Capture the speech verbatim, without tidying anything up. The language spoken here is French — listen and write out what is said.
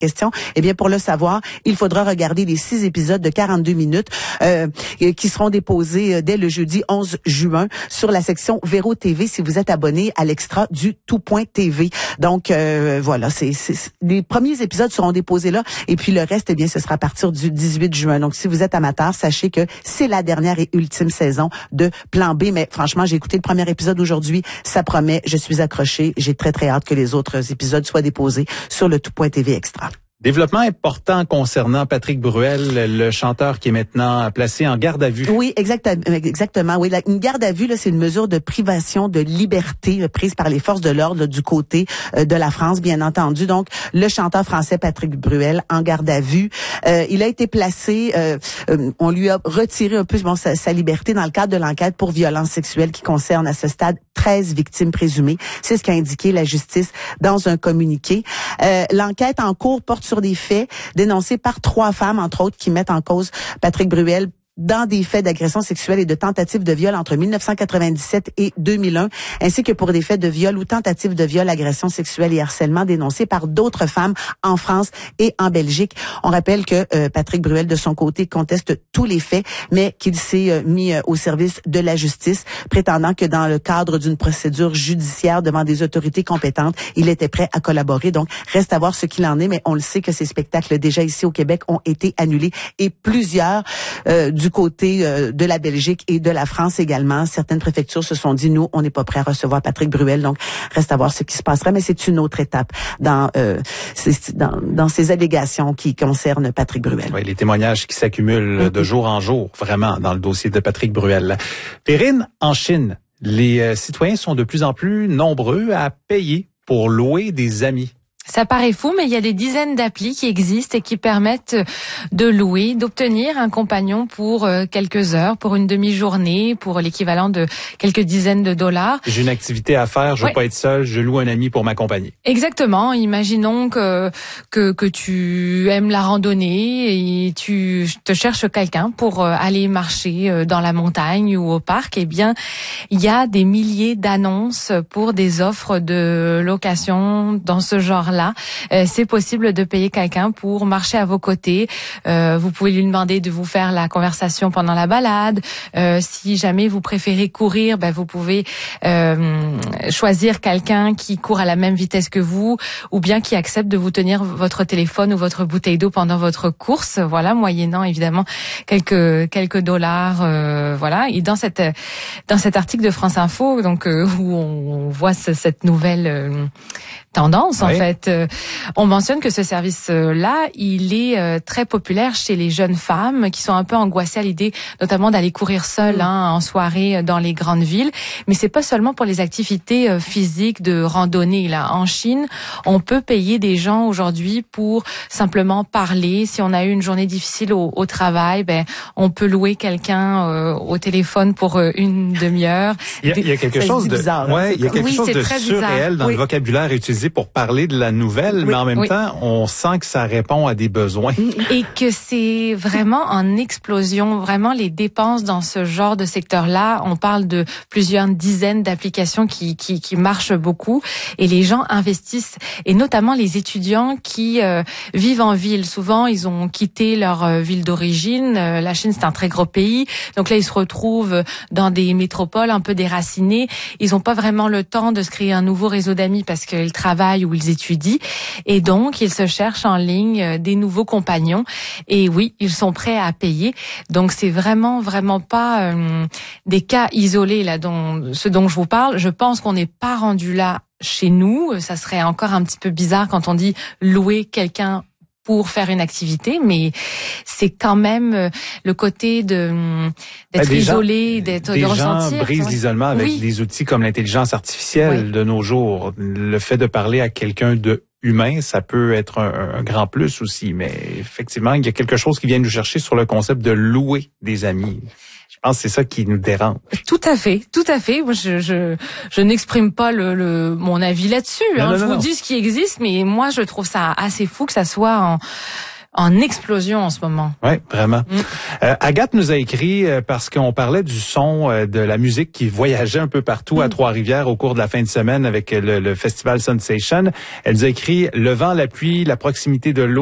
question? Eh bien, pour le savoir, il faudra regarder les six épisodes de quarante-deux minutes euh, qui seront déposés dès le jeudi onze juin sur la section Véro T V si vous êtes abonné à l'extra du Tout Point T V. Donc, euh, voilà, c'est, c'est les premiers épisodes seront déposés là et puis le reste, eh bien, ce sera à partir du dix-huit juin. Donc, si vous êtes amateur, sachez que c'est la dernière et ultime saison de Plan B. Mais franchement, j'ai écouté le premier épisode aujourd'hui. Ça promet. Je suis accrochée. J'ai très, très hâte que les autres épisodes soient déposés sur le Tout Point T V Extra. Développement important concernant Patrick Bruel, le chanteur qui est maintenant placé en garde à vue. Oui, exactement. Exactement. Oui, la, une garde à vue, là, c'est une mesure de privation de liberté là, prise par les forces de l'ordre là, du côté euh, de la France, bien entendu. Donc, le chanteur français Patrick Bruel en garde à vue, euh, il a été placé. Euh, euh, on lui a retiré un peu bon, sa, sa liberté dans le cadre de l'enquête pour violence sexuelle qui concerne à ce stade treize victimes présumées. C'est ce qu'a indiqué la justice dans un communiqué. Euh, l'enquête en cours porte sur des faits dénoncés par trois femmes, entre autres, qui mettent en cause Patrick Bruel dans des faits d'agression sexuelle et de tentative de viol entre dix-neuf cent quatre-vingt-dix-sept et deux mille un, ainsi que pour des faits de viol ou tentative de viol, agression sexuelle et harcèlement dénoncés par d'autres femmes en France et en Belgique. On rappelle que euh, Patrick Bruel, de son côté, conteste tous les faits, mais qu'il s'est euh, mis euh, au service de la justice, prétendant que dans le cadre d'une procédure judiciaire devant des autorités compétentes, il était prêt à collaborer. Donc, reste à voir ce qu'il en est, mais on le sait que ces spectacles, déjà ici au Québec, ont été annulés et plusieurs euh, du côté euh, de la Belgique et de la France également. Certaines préfectures se sont dit, nous, on n'est pas prêts à recevoir Patrick Bruel, donc reste à voir ce qui se passerait, mais c'est une autre étape dans, euh, c'est, dans, dans ces allégations qui concernent Patrick Bruel. Oui, les témoignages qui s'accumulent de jour en jour, vraiment, dans le dossier de Patrick Bruel. Perrine, en Chine, les euh, citoyens sont de plus en plus nombreux à payer pour louer des amis. Ça paraît fou, mais il y a des dizaines d'applis qui existent et qui permettent de louer, d'obtenir un compagnon pour quelques heures, pour une demi-journée, pour l'équivalent de quelques dizaines de dollars. J'ai une activité à faire, je veux ouais. pas être seul, je loue un ami pour m'accompagner. Exactement. Imaginons que, que, que tu aimes la randonnée et tu te cherches quelqu'un pour aller marcher dans la montagne ou au parc. Eh bien, il y a des milliers d'annonces pour des offres de location dans ce genre-là. Euh, c'est possible de payer quelqu'un pour marcher à vos côtés. Euh, vous pouvez lui demander de vous faire la conversation pendant la balade. Euh, si jamais vous préférez courir, ben vous pouvez euh, choisir quelqu'un qui court à la même vitesse que vous, ou bien qui accepte de vous tenir votre téléphone ou votre bouteille d'eau pendant votre course. Voilà, moyennant évidemment quelques quelques dollars. Euh, voilà. Et dans cette dans cet article de France Info, donc euh, où on voit ce, cette nouvelle euh, tendance, en oui. fait. Euh, on mentionne que ce service-là, il est euh, très populaire chez les jeunes femmes qui sont un peu angoissées à l'idée, notamment d'aller courir seules mmh. hein, en soirée dans les grandes villes. Mais c'est pas seulement pour les activités euh, physiques de randonnée. Là, en Chine, on peut payer des gens aujourd'hui pour simplement parler. Si on a eu une journée difficile au, au travail, ben on peut louer quelqu'un euh, au téléphone pour euh, une demi-heure. Il y a, il y a quelque chose de, bizarre, ouais, il y a quelque oui, chose de surréel bizarre. dans oui. le vocabulaire utilisé pour parler de la nouvelle, oui, mais en même oui. temps, on sent que ça répond à des besoins. Et que c'est vraiment en explosion, vraiment les dépenses dans ce genre de secteur-là. On parle de plusieurs dizaines d'applications qui, qui, qui marchent beaucoup et les gens investissent, et notamment les étudiants qui euh, vivent en ville. Souvent, ils ont quitté leur euh, ville d'origine. Euh, la Chine, c'est un très gros pays. Donc là, ils se retrouvent dans des métropoles un peu déracinées. Ils n'ont pas vraiment le temps de se créer un nouveau réseau d'amis parce qu'ils travaillent ou ils étudient. Et donc, ils se cherchent en ligne des nouveaux compagnons. Et oui, ils sont prêts à payer. Donc, c'est vraiment, vraiment pas euh, des cas isolés là, dont ce dont je vous parle. Je pense qu'on n'est pas rendu là chez nous. Ça serait encore un petit peu bizarre quand on dit louer quelqu'un pour faire une activité, mais c'est quand même le côté de d'être ben, isolé, gens, d'être de ressentir. Les gens brisent l'isolement avec oui. des outils comme l'intelligence artificielle oui. de nos jours. Le fait de parler à quelqu'un de humain, ça peut être un, un grand plus aussi, mais effectivement, il y a quelque chose qui vient nous chercher sur le concept de louer des amis. Je pense que c'est ça qui nous dérange. Tout à fait, tout à fait. Moi, je, je, je n'exprime pas le, le, mon avis là-dessus. Non, hein. non, je non, vous non. dis ce qui existe, mais moi, je trouve ça assez fou que ça soit en en explosion en ce moment. Oui, vraiment. Mm. Euh, Agathe nous a écrit euh, parce qu'on parlait du son euh, de la musique qui voyageait un peu partout mm. à Trois-Rivières au cours de la fin de semaine avec le, le festival Sensation. Elle nous a écrit « Le vent, la pluie, la proximité de l'eau »